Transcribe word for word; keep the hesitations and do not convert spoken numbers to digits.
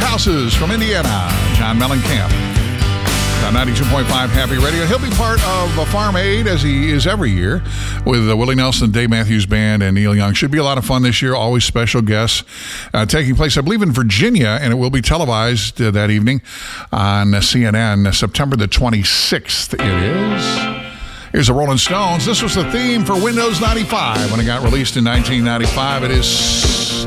Houses from Indiana, John Mellencamp. On ninety-two point five Happy Radio. He'll be part of uh, Farm Aid, as he is every year, with uh, Willie Nelson, Dave Matthews Band, and Neil Young. Should be a lot of fun this year. Always special guests uh, taking place, I believe, in Virginia, and it will be televised uh, that evening on uh, C N N, uh, September the twenty-sixth. It is. Here's the Rolling Stones. This was the theme for Windows ninety-five when it got released in nineteen ninety-five. It is